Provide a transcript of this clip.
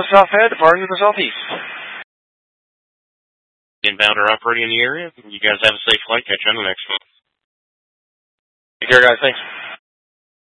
Southhead, departing to the southeast. Inbound or operating in the area. You guys have a safe flight. Catch you on the next one. Take care, guys. Thanks.